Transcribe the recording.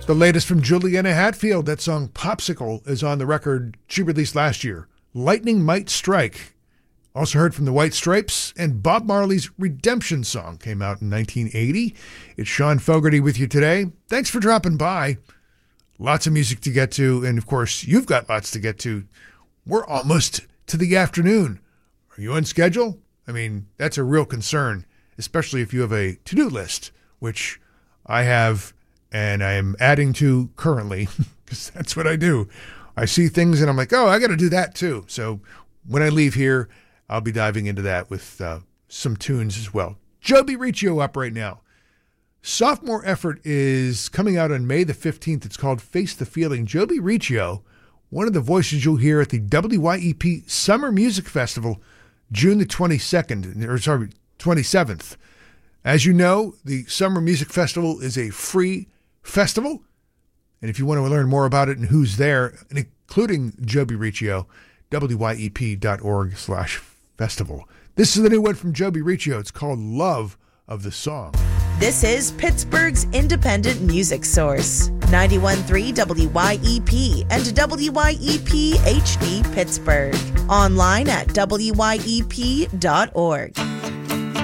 The latest from Juliana Hatfield, that song Popsicle is on the record she released last year. Lightning Might Strike. Also heard from the White Stripes, and Bob Marley's Redemption song came out in 1980. It's Sean Fogarty with you today. Thanks for dropping by. Lots of music to get to, and of course, you've got lots to get to. We're almost to the afternoon. Are you on schedule? I mean, that's a real concern, especially if you have a to-do list, which I have and I am adding to currently, because that's what I do. I see things and I'm like, oh, I got to do that too. So when I leave here, I'll be diving into that with some tunes as well. Joby Riccio up right now. Sophomore Effort is coming out on May the 15th. It's called Face the Feeling. Joby Riccio, one of the voices you'll hear at the WYEP Summer Music Festival, June the 27th. As you know, the Summer Music Festival is a free festival. And if you want to learn more about it and who's there, including Joby Riccio, wyep.org/festival. This is the new one from Joby Riccio. It's called Love of the Song. This is Pittsburgh's independent music source. 91.3 WYEP and WYEP HD Pittsburgh. Online at wyep.org.